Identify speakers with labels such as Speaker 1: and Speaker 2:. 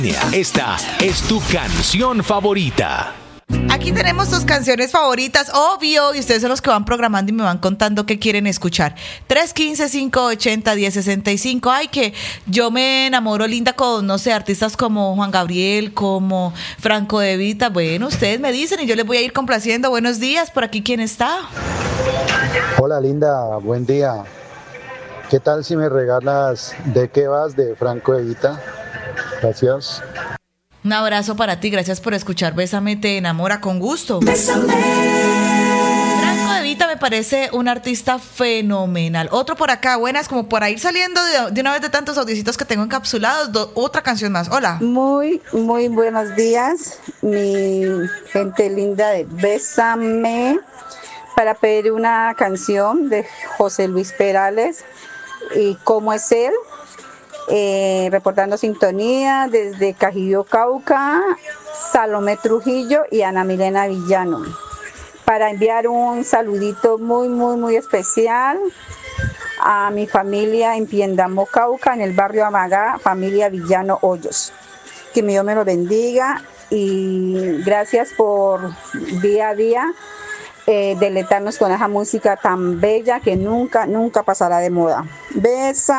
Speaker 1: Esta es tu canción favorita.
Speaker 2: Aquí tenemos tus canciones favoritas, obvio, y ustedes son los que van programando y me van contando qué quieren escuchar. 315-580-1065. Ay, que yo me enamoro, Linda, con, no sé, artistas como Juan Gabriel, como Franco De Vita. Bueno, ustedes me dicen y yo les voy a ir complaciendo. Buenos días, por aquí, ¿quién está?
Speaker 3: Hola, Linda, buen día. ¿Qué tal si me regalas ¿De qué vas? De Franco De Vita? Gracias.
Speaker 2: Un abrazo para ti, gracias por escuchar Bésame, te enamora, con gusto.
Speaker 4: Bésame.
Speaker 2: Franco De Vita me parece un artista fenomenal. Otro por acá, buenas, como para ir saliendo de una vez de tantos audicitos que tengo encapsulados, otra canción más. Hola.
Speaker 5: Muy buenos días, mi gente linda de Bésame, para pedir una canción de José Luis Perales y ¿Cómo es él? Reportando sintonía desde Cajibio, Cauca, Salomé Trujillo y Ana Milena Villano, para enviar un saludito muy especial a mi familia en Piendamó, Cauca, en el barrio Amagá, familia Villano Hoyos. Que mi Dios me lo bendiga y gracias por día a día deleitarnos con esa música tan bella que nunca pasará de moda. Besa.